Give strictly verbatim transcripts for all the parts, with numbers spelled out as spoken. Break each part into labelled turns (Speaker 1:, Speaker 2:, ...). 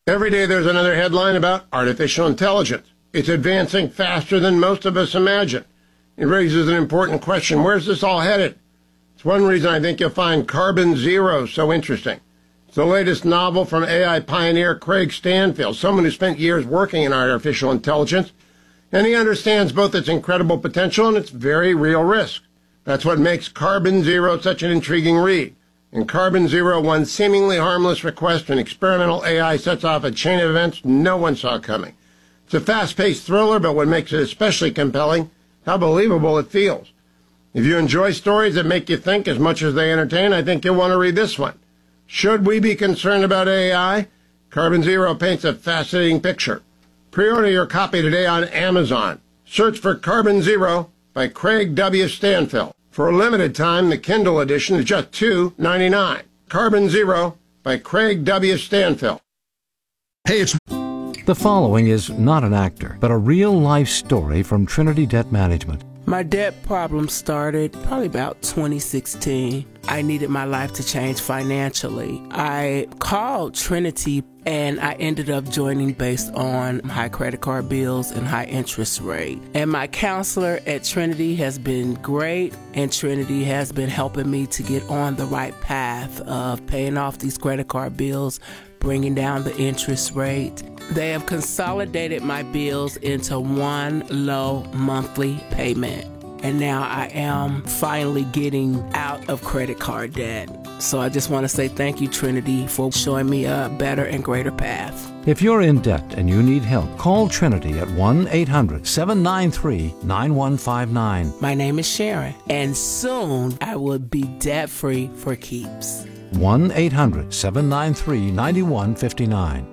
Speaker 1: Every day there's another headline about artificial intelligence. It's advancing faster than most of us imagine. It raises an important question. Where's this all headed? It's one reason I think you'll find Carbon Zero so interesting. It's the latest novel from A I pioneer Craig Stanfield, someone who spent years working in artificial intelligence, and he understands both its incredible potential and its very real risk. That's what makes Carbon Zero such an intriguing read. In Carbon Zero, one seemingly harmless request, an experimental A I sets off a chain of events no one saw coming. It's a fast-paced thriller, but what makes it especially compelling, how believable it feels. If you enjoy stories that make you think as much as they entertain, I think you'll want to read this one. Should we be concerned about A I? Carbon Zero paints a fascinating picture. Pre-order your copy today on Amazon. Search for Carbon Zero by Craig W. Stanfield. For a limited time, the Kindle edition is just two dollars and ninety-nine cents. Carbon Zero by Craig W. Stanfield.
Speaker 2: Hey, it's...
Speaker 3: The following is not an actor, but a real-life story from Trinity Debt Management.
Speaker 4: My debt problem started probably about twenty sixteen. I needed my life to change financially. I called Trinity and I ended up joining based on high credit card bills and high interest rate. And my counselor at Trinity has been great, and Trinity has been helping me to get on the right path of paying off these credit card bills, bringing down the interest rate. They have consolidated my bills into one low monthly payment. And now I am finally getting out of credit card debt. So I just want to say thank you, Trinity, for showing me a better and greater path.
Speaker 3: If you're in debt and you need help, call Trinity at one eight hundred seven nine three nine one five nine.
Speaker 4: My name is Sharon, and soon I will be debt-free for keeps.
Speaker 3: one eight hundred seven nine three nine one five nine.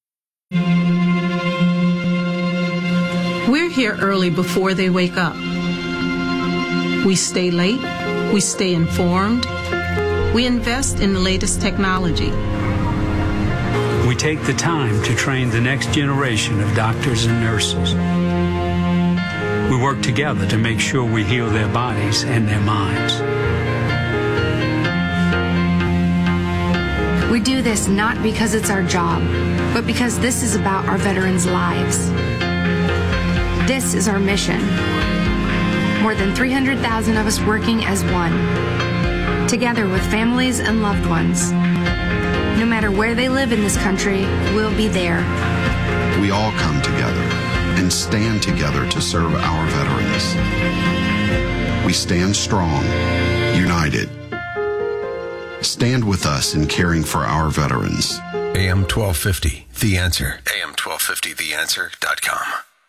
Speaker 5: We're here early before they wake up. We stay late. We stay informed. We invest in the latest technology.
Speaker 6: We take the time to train the next generation of doctors and nurses. We work together to make sure we heal their bodies and their minds.
Speaker 7: We do this not because it's our job, but because this is about our veterans' lives. This is our mission. More than three hundred thousand of us working as one, together with families and loved ones. No matter where they live in this country, we'll be there.
Speaker 2: We all come together and stand together to serve our veterans. We stand strong, united. Stand with us in caring for our veterans.
Speaker 8: A M twelve fifty, The Answer. A M twelve fifty the answer dot com.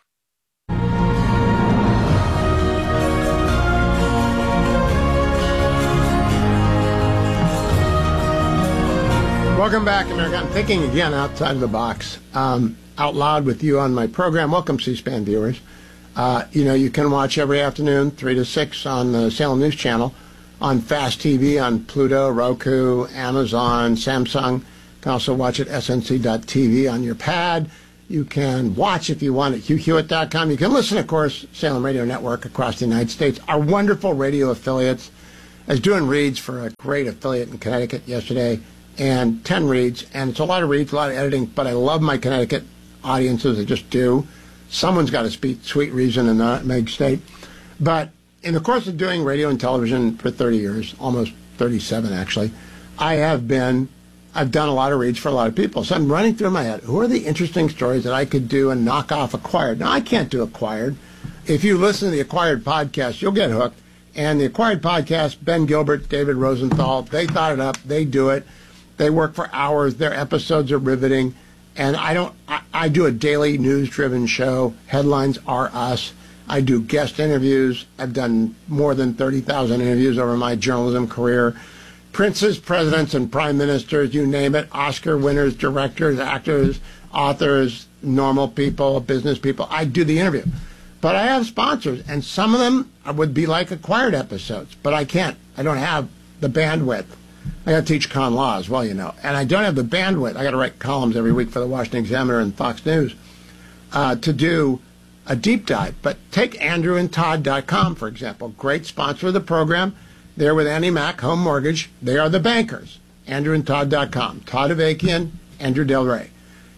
Speaker 1: Welcome back, America. I'm thinking again outside of the box, um, out loud with you on my program. Welcome, C-SPAN viewers. Uh, you know, you can watch every afternoon, three to six, on the Salem News Channel, on Fast T V, on Pluto, Roku, Amazon, Samsung. You can also watch at S N C dot T V on your pad. You can watch, if you want, at Hugh Hewitt dot com. You can listen, of course, Salem Radio Network across the United States. Our wonderful radio affiliates. I was doing reads for a great affiliate in Connecticut yesterday, and ten reads, and it's a lot of reads, a lot of editing, but I love my Connecticut audiences. I just do. Someone's got to speak sweet reason in the Meg State. But in the course of doing radio and television for thirty years, almost thirty-seven actually, I have been, I've done a lot of reads for a lot of people. So I'm running through my head, who are the interesting stories that I could do and knock off Acquired? Now, I can't do Acquired. If you listen to the Acquired podcast, you'll get hooked. And the Acquired podcast, Ben Gilbert, David Rosenthal, they thought it up. They do it. They work for hours. Their episodes are riveting. And I don't, I, I do a daily news-driven show. Headlines are us. I do guest interviews. I've done more than thirty thousand interviews over my journalism career. Princes, presidents, and prime ministers, you name it. Oscar winners, directors, actors, authors, normal people, business people. I do the interview. But I have sponsors, and some of them would be like Acquired episodes. But I can't. I don't have the bandwidth. I got to teach con law as well, you know. And I don't have the bandwidth. I got to write columns every week for the Washington Examiner and Fox News uh, to do a deep dive. But take Andrew and Todd dot com, for example. Great sponsor of the program. They're with Annie Mac, Home Mortgage. They are the bankers. Andrew and Todd dot com. Todd Avakian, Andrew Del Rey.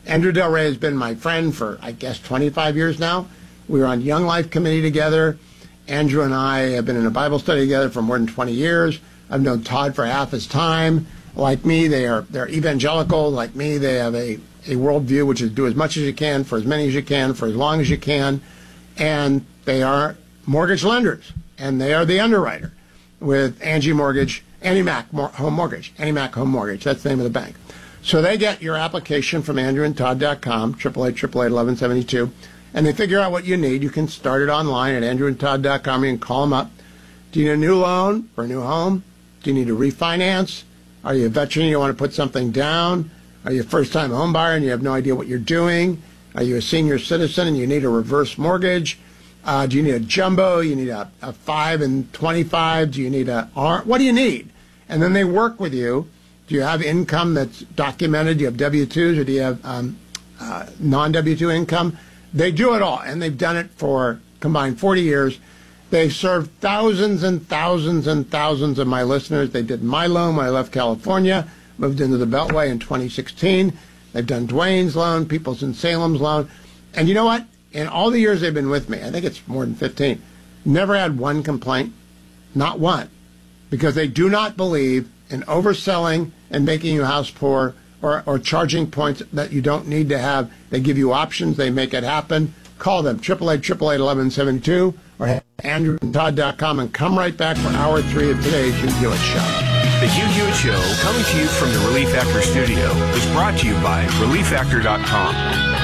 Speaker 1: Andrew Del Rey has been my friend for, I guess, twenty-five years now. We were on Young Life Committee together. Andrew and I have been in a Bible study together for more than twenty years. I've known Todd for half his time. Like me, they are they're evangelical. Like me, they have a, a worldview which is do as much as you can, for as many as you can, for as long as you can. And they are mortgage lenders, and they are the underwriter with Angie Mortgage, Annie Mac Home Mortgage, Annie Mac Home Mortgage. That's the name of the bank. So they get your application from andrew and todd dot com, eight eight eight, eight eight eight, eleven seventy-two, and they figure out what you need. You can start it online at andrew and todd dot com. You can call them up. Do you need a new loan for a new home? Do you need to refinance? Are you a veteran and you want to put something down? Are you a first-time home buyer and you have no idea what you're doing? Are you a senior citizen and you need a reverse mortgage? Uh, do you need a jumbo? You need a, a five and twenty-five? Do you need a R? What do you need? And then they work with you. Do you have income that's documented? Do you have W two's or do you have um, uh, non-W two income? They do it all, and they've done it for combined forty years. They've served thousands and thousands and thousands of my listeners. They did my loan when I left California, moved into the Beltway in twenty sixteen. They've done Dwayne's loan, Peoples in Salem's loan. And you know what? In all the years they've been with me, I think it's more than fifteen, never had one complaint, not one, because they do not believe in overselling and making you house poor or, or charging points that you don't need to have. They give you options. They make it happen. Call them, eight eight eight, eight eight eight, eleven seventy-two, or head to andrew and todd dot com and come right back for hour three of today's Hugh Hewitt Show.
Speaker 9: The Hugh Hewitt Show, coming to you from the Relief Factor studio, is brought to you by relief factor dot com.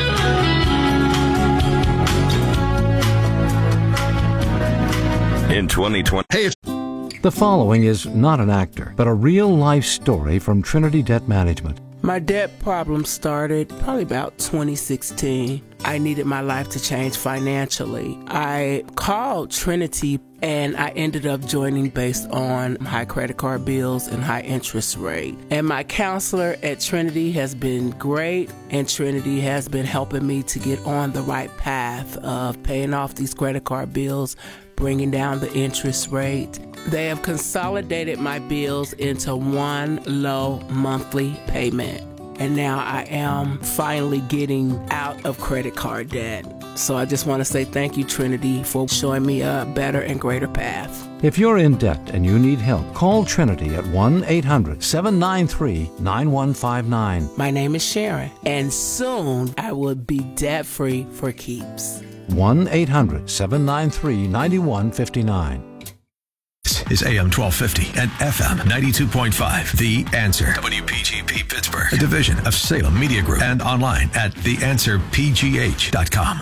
Speaker 9: In twenty twenty, hey, it's
Speaker 3: The following is not an actor, but a real-life story from Trinity Debt Management.
Speaker 4: My debt problem started probably about twenty sixteen. I needed my life to change financially. I called Trinity and I ended up joining based on high credit card bills and high interest rate. And my counselor at Trinity has been great, and Trinity has been helping me to get on the right path of paying off these credit card bills, bringing down the interest rate. They have consolidated my bills into one low monthly payment. And now I am finally getting out of credit card debt. So I just want to say thank you, Trinity, for showing me a better and greater path.
Speaker 3: If you're in debt and you need help, call Trinity at one eight hundred, seven nine three, nine one five nine.
Speaker 4: My name is Sharon, and soon I will be debt-free for keeps.
Speaker 3: one eight hundred, seven nine three, nine one five nine.
Speaker 8: Is A M twelve fifty and F M ninety-two point five. The Answer. W P G P Pittsburgh, a division of Salem Media Group, and online at the answer p g h dot com.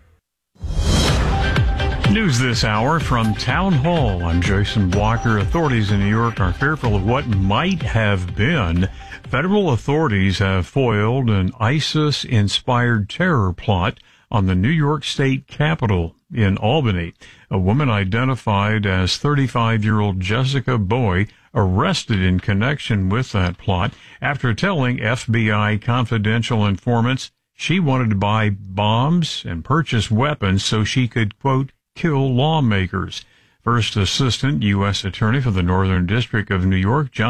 Speaker 10: News this hour from Town Hall. I'm Jason Walker. Authorities in New York are fearful of what might have been. Federal authorities have foiled an ISIS-inspired terror plot on the New York State Capitol in Albany. A woman identified as thirty-five-year-old Jessica Boy arrested in connection with that plot after telling F B I confidential informants she wanted to buy bombs and purchase weapons so she could, quote, kill lawmakers. First Assistant U S Attorney for the Northern District of New York, John